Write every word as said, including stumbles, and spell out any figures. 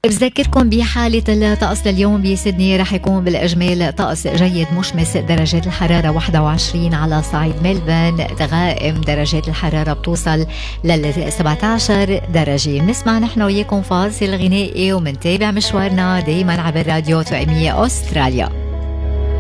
بذكركم بحالة الطقس لليوم بسيدني رح يكون بالإجمال طقس جيد مشمس، درجات الحرارة واحد وعشرين على صعيد ملبن، غائم درجات الحرارة بتوصل لل سبعة عشر درجة. بنسمع نحن وياكم فاصل غنائي ومنتابع مشوارنا دايما عبر راديو توأمية أستراليا.